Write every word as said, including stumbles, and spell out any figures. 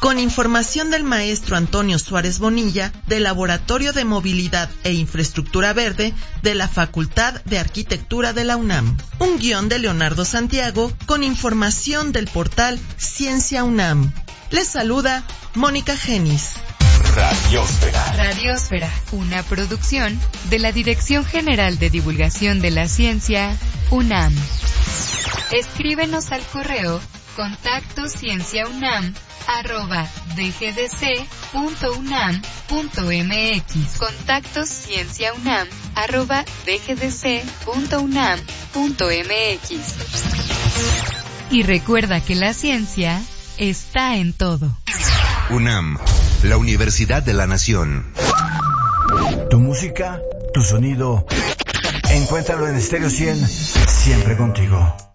Con información del maestro Antonio Suárez Bonilla, del Laboratorio de Movilidad e Infraestructura Verde de la Facultad de Arquitectura de la UNAM. Un guión de Leonardo Santiago con información del portal Ciencia UNAM. Les saluda Mónica Genis. Radiosfera. Radiosfera, una producción de la Dirección General de Divulgación de la Ciencia, UNAM. Escríbenos al correo contacto cienciaunam arroba dgdc.unam.mx. Contacto cienciaunam arroba dgdc.unam.mx. Y recuerda que la ciencia está en todo. UNAM, la Universidad de la Nación. Tu música, tu sonido, encuéntralo en Stereo cien, siempre contigo.